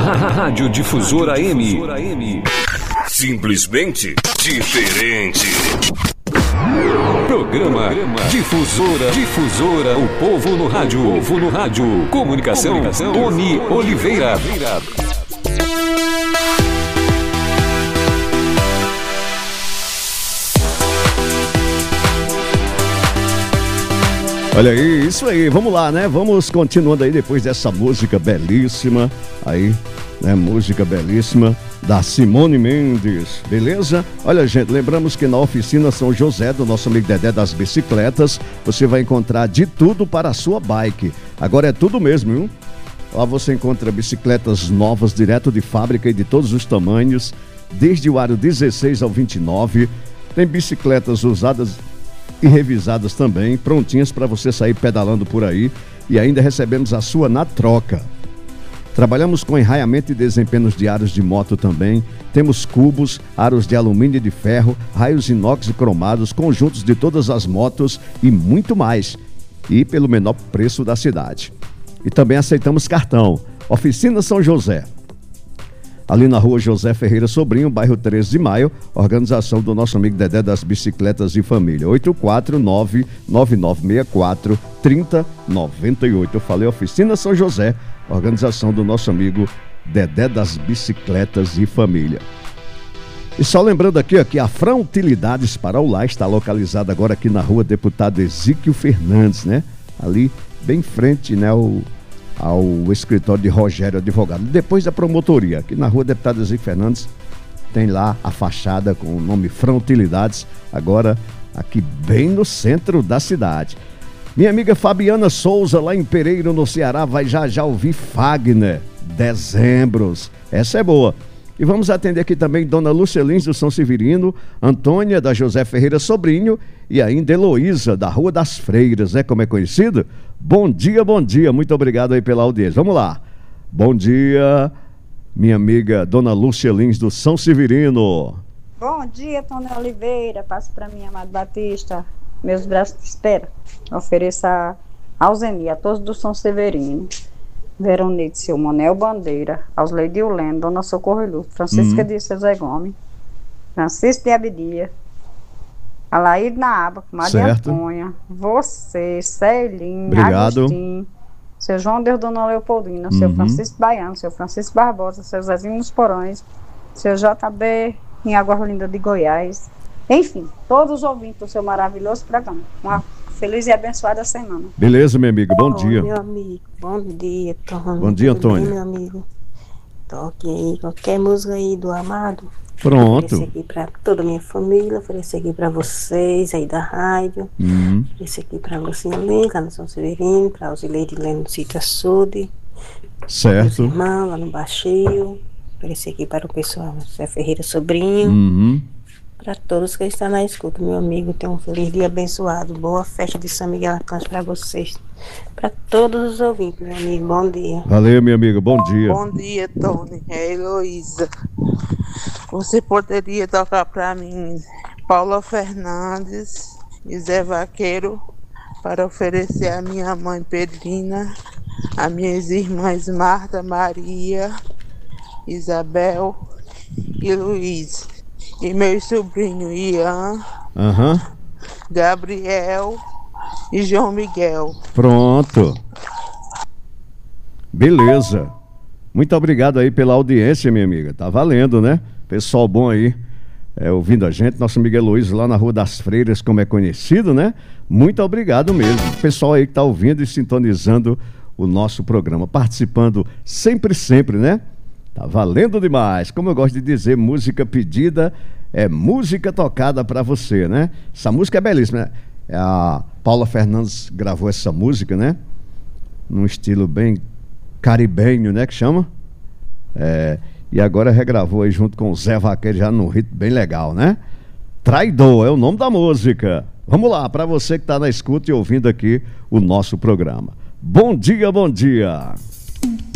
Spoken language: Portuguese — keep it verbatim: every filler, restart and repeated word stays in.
Rádio Difusora M. Simplesmente diferente. Programa Difusora, Difusora, o povo no rádio, o povo no rádio. Comunicação, Comunicação Tony Oliveira. Olha aí, isso aí, vamos lá, né? Vamos continuando aí depois dessa música belíssima aí, né? Música belíssima da Simone Mendes, beleza? Olha, gente, lembramos que na oficina São José, do nosso amigo Dedé das Bicicletas, você vai encontrar de tudo para a sua bike. Agora é tudo mesmo, viu? Lá você encontra bicicletas novas, direto de fábrica e de todos os tamanhos, desde o aro dezesseis ao vinte e nove. Tem bicicletas usadas e revisadas também, prontinhas para você sair pedalando por aí, e ainda recebemos a sua na troca. Trabalhamos com enraiamento e desempenhos de aros de moto também. Temos cubos, aros de alumínio e de ferro, raios inox e cromados, conjuntos de todas as motos e muito mais. E pelo menor preço da cidade. E também aceitamos cartão. Oficina São José. Ali na rua José Ferreira Sobrinho, bairro treze de maio, organização do nosso amigo Dedé das Bicicletas e Família. oito quatro nove, nove nove seis quatro, três zero nove oito. Eu falei Oficina São José, organização do nosso amigo Dedé das Bicicletas e Família. E só lembrando aqui, ó, que a Fran Utilidades para o Lar está localizada agora aqui na rua Deputado Exíquio Fernandes, né? Ali, bem em frente, né, o... ao escritório de Rogério Advogado, depois da promotoria, aqui na rua Deputado Exíquio Fernandes, tem lá a fachada com o nome Fran Utilidades, agora aqui bem no centro da cidade. Minha amiga Fabiana Souza, lá em Pereira, no Ceará, vai já já ouvir Fagner, Dezembros, essa é boa. E vamos atender aqui também Dona Lúcia Lins, do São Severino, Antônia, da José Ferreira Sobrinho, e ainda Heloísa, da Rua das Freiras, né, como é conhecido? Bom dia, bom dia, muito obrigado aí pela audiência. Vamos lá. Bom dia, minha amiga Dona Lúcia Lins, do São Severino. Bom dia, Tony Oliveira, passo para mim, Amado Batista, meus braços de espera. Ofereço a Alzeni, a todos do São Severino. Veronique Silmonel Bandeira, Ausleide Uleno, Dona Socorro Luz, Francisca uhum. de José Gomes, Francisco de Abidia, Alaíde Naaba, Maria Antônia, você, Celinho, Agostinho, seu João Deus, Dona Leopoldina, uhum. seu Francisco Baiano, seu Francisco Barbosa, seu Zezinho nos Porões, seu J B em Água Linda de Goiás, enfim, todos os ouvintes do seu maravilhoso programa. Uma feliz e abençoada semana. Beleza, minha amiga, bom, bom dia. Meu amigo, bom dia, Tony. Bom dia, Antônio. Bem, meu amigo. Toque aí qualquer música aí do Amado. Pronto. Oferecer aqui pra toda a minha família, oferecer aqui pra vocês aí da rádio. Uhum. Oferecer aqui pra você, lá no São Severino, pra Auxileide Leno no Sítio Açude. Certo. Meus irmãos lá no Baixio. Oferecer aqui para o pessoal, José Ferreira Sobrinho. Uhum. Para todos que estão na escuta, meu amigo, tenham um feliz dia abençoado. Boa festa de São Miguel Arcanjo para vocês. Para todos os ouvintes, meu amigo, bom dia. Valeu, minha amiga, bom dia. Bom dia, Tony. É Heloísa. Você poderia tocar para mim Paula Fernandes e Zé Vaqueiro para oferecer à minha mãe Pedrina, às minhas irmãs Marta, Maria, Isabel e Luiz. E meu sobrinho Ian, uhum. Gabriel e João Miguel. Pronto. Beleza. Muito obrigado aí pela audiência, minha amiga. Tá valendo, né? Pessoal bom aí, é, ouvindo a gente. Nosso Miguel Luiz lá na Rua das Freiras, como é conhecido, né? Muito obrigado mesmo. Pessoal aí que tá ouvindo e sintonizando o nosso programa, participando sempre, sempre, né? Tá valendo demais. Como eu gosto de dizer, música pedida é música tocada para você, né? Essa música é belíssima, né? A Paula Fernandes gravou essa música, né? Num estilo bem caribenho, né? Que chama? É, e agora regravou aí junto com o Zé Vaqueiro, já num ritmo bem legal, né? Traidor é o nome da música. Vamos lá, para você que tá na escuta e ouvindo aqui o nosso programa. Bom dia, bom dia.